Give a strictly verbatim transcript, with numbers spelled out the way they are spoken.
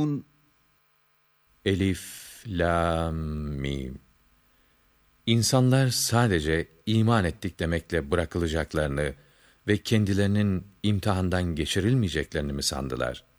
يَعْلَمُونَ Elif, lam, mim. İnsanlar sadece iman ettik demekle bırakılacaklarını ve kendilerinin imtihandan geçirilmeyeceklerini mi sandılar?